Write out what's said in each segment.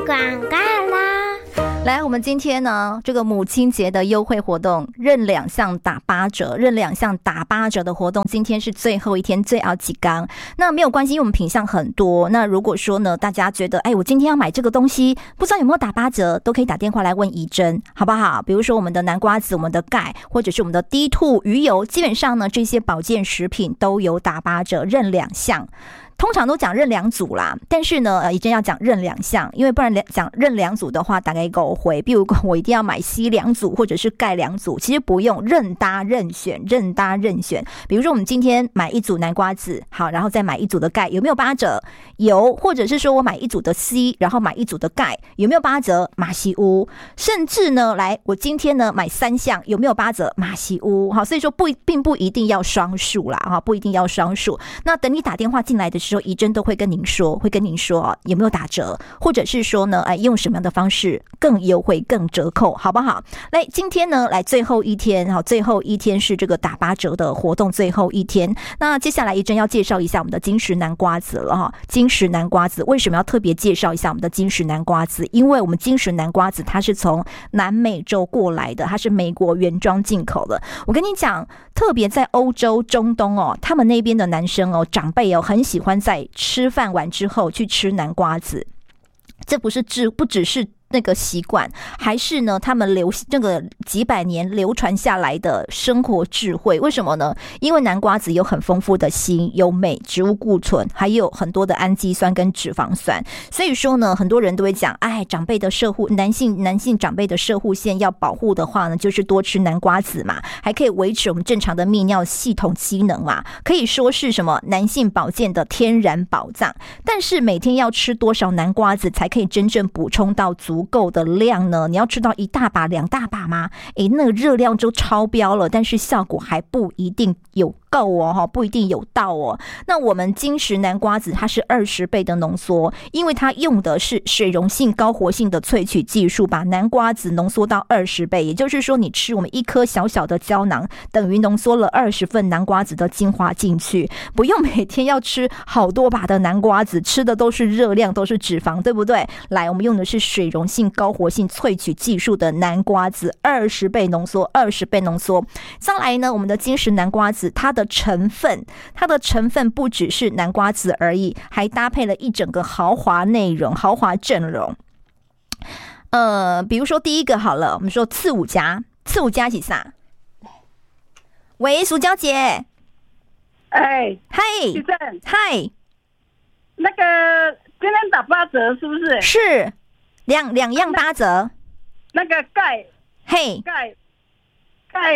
广告啦！ 来，我们今天呢，这个母亲节的优惠活动，认2项打8折，认2项打8折的活动，今天是最后一天，最后几缸。那没有关系，因为我们品项很多。那如果说呢，大家觉得，我今天要买这个东西，不知道有没有打8折，都可以打电话来问怡珍，好不好？比如说我们的南瓜子、我们的钙，或者是我们的低兔鱼油，基本上呢，这些保健食品都有打8折，认2项。通常都讲认2组啦，但是呢，怡珍要讲认2项，因为不然讲认2组的话，大概够回。比如我一定要买硒2组或者是钙2组，其实不用，任搭任选，任搭任选。比如说我们今天买1组南瓜子，好，然后再买1组的钙，有没有8折？有，或者是说我买1组的硒，然后买1组的钙，有没有8折？马西乌。甚至呢，来，我今天呢买3项，有没有8折？马西乌。好，所以说并不一定要双数啦，哈，不一定要双数。那等你打电话进来的时候，怡珍都会跟您说有没有打折，或者是说呢，用什么样的方式更优惠、更折扣，好不好？来，今天呢，来最后一天，好，最后一天是这个打8折的活动，最后一天。那接下来怡珍要介绍一下我们的金石南瓜子了哈。金石南瓜子为什么要特别介绍一下我们的金石南瓜子？因为我们金石南瓜子它是从南美洲过来的，它是美国原装进口的。我跟你讲，特别在欧洲、中东他们那边的男生长辈很喜欢在吃饭完之后去吃南瓜子，这不只是那个习惯，还是呢他们这个几百年流传下来的生活智慧。为什么呢？因为南瓜子有很丰富的锌、有镁、植物固醇，还有很多的氨基酸跟脂肪酸。所以说呢，很多人都会讲，长辈的男性长辈的摄护腺要保护的话呢，就是多吃南瓜子嘛，还可以维持我们正常的泌尿系统机能嘛，可以说是什么男性保健的天然宝藏。但是每天要吃多少南瓜子才可以真正补充到足够的量呢？你要吃到1大把、2大把吗？那个热量就超标了，但是效果还不一定有够不一定有到那我们金石南瓜子它是20倍的浓缩，因为它用的是水溶性高活性的萃取技术，把南瓜子浓缩到20倍，也就是说你吃我们1颗小小的胶囊，等于浓缩了20份南瓜子的精华进去，不用每天要吃好多把的南瓜子，吃的都是热量，都是脂肪，对不对？来，我们用的是水溶性高活性萃取技术的南瓜子，20倍浓缩，20倍浓缩。再来呢，我们的金石南瓜子它的成分不只是南瓜子而已，还搭配了一整个豪华内容、豪华阵容。比如说第一个好了，我们说刺五加是啥？喂，苏娇姐， 嗨， 嗨， 那个今天打8折是不是？ 是两样8折。 那个钙， 嘿， 钙，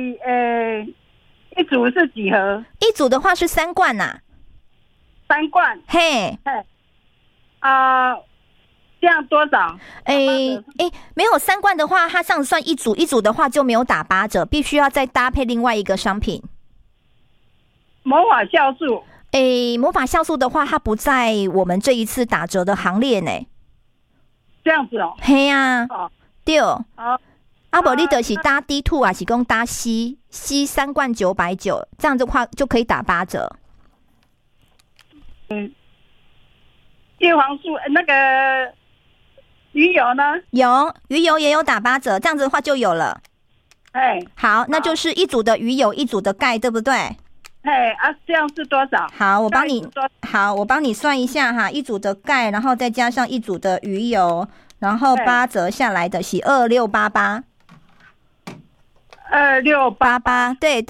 一组是几盒？ 一组的话是3罐呐 ，3罐。 嘿， 这样多少？ 没有3罐的话，它这样算一组的话就没有打8折，必须要再搭配另外一个商品。 魔法酵素。 魔法酵素的话，它不在我们这一次打折的行列呢。 这样子哦。 嘿呀，对。不你就是搭低兔还是讲搭硒3罐990，这样的话就可以打8折。 叶黄素那个鱼油呢？ 有鱼油也有打8折，这样子的话就有了。好，那就是一组的鱼油，一组的钙，对不对？ 这样是多少？ 好，我帮你算一下哈，一组的钙，然后再加上一组的鱼油，然后8折下来的是2688。2688，对。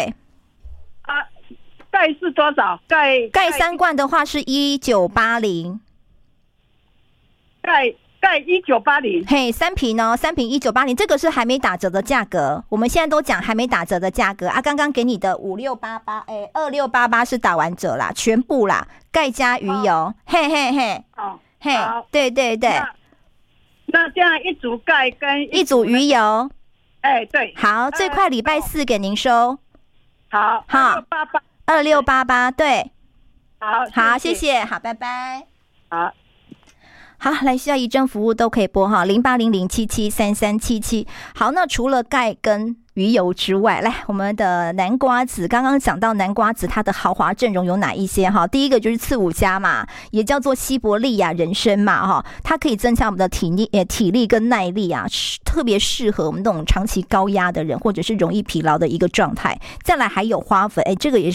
钙是多少？钙 3罐的话是1980。 钙1980。 嘿，3瓶3瓶1980，这个是还没打折的价格。我们现在都讲还没打折的价格刚刚给你的5688，2688是打完折啦，全部啦，钙加鱼油，嘿，对。 那这样一组钙跟一组鱼油， 对。 好，最快礼拜4给您收。 好 ，2688，对。 好， 谢谢，好，拜拜。 好， 来需要仪征服务都可以拨哈，0800773377。好，那除了钙跟鱼油之外，来我们的南瓜子，刚刚讲到南瓜子它的豪华阵容有哪一些哈？第一个就是刺五加嘛，也叫做西伯利亚人参嘛哈，它可以增强我们的体力跟耐力啊，特别适合我们那种长期高压的人或者是容易疲劳的一个状态。再来还有花粉，这个也是